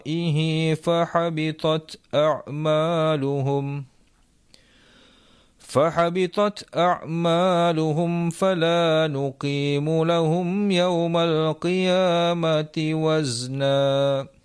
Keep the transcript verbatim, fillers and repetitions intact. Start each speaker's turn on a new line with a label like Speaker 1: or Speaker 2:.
Speaker 1: فحبطت أعمالهم فحبطت أعمالهم فلا نقيم لهم يوم القيامة وزنا